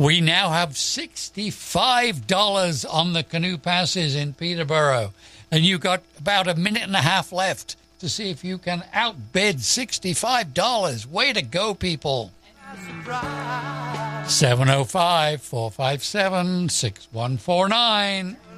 We now have $65 on the canoe passes in Peterborough. And you've got about a minute and a half left to see if you can outbid $65. Way to go, people. 705-457-6149.